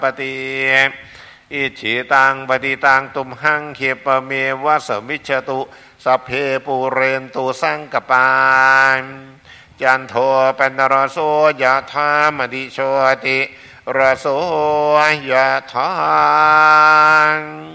ปฏิอิจิตังปฏิตังตุมหังเขปเมวะสมิจฉตุสัพเพปูเรนตุสังกปาจันโทปนรโสยะธามณิโชติรโสยะธา